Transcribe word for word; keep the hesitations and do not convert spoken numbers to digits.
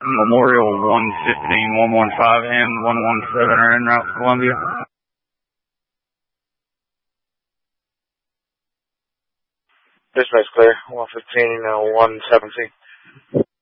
Memorial one fifteen, one one five, and one one seven are en route to Columbia. Dispatch clear, one fifteen, uh, one seventeen.